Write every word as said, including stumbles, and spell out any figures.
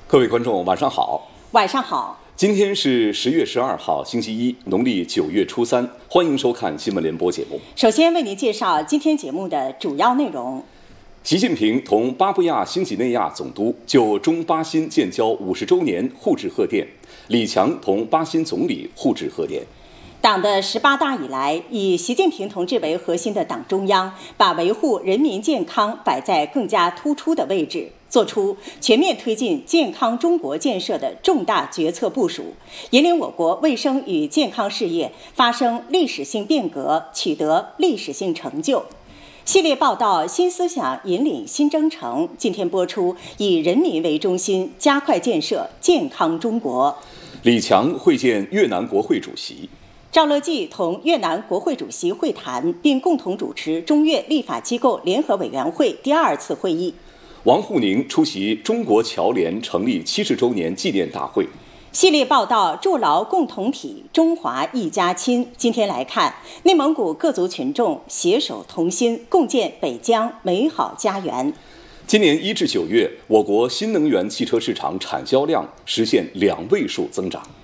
各位观众，晚上好。 晚上好。 今天是十月十二号，星期一，农历九月初三。欢迎收看新闻联播节目。 首先为您介绍今天节目的主要内容。 习近平同巴布亚新几内亚总督就中巴新建交五十周年互致贺电，李强同巴新总理互致贺电。 党的十八大以来，以习近平同志为核心的党中央，把维护人民健康摆在更加突出的位置，做出全面推进健康中国建设的重大决策部署，引领我国卫生与健康事业发生历史性变革，取得历史性成就。系列报道《新思想引领新征程》今天播出，以人民为中心，加快建设健康中国。 李强会见越南国会主席。 赵乐际同越南国会主席会谈，并共同主持中越立法机构联合委员会第二次会议。 王沪宁出席中国侨联成立七十周年纪念大会。 系列报道筑牢共同体，中华一家亲。今天来看，内蒙古各族群众携手同心，共建北疆美好家园。 今年一至九月，我国新能源汽车市场产销量实现两位数增长。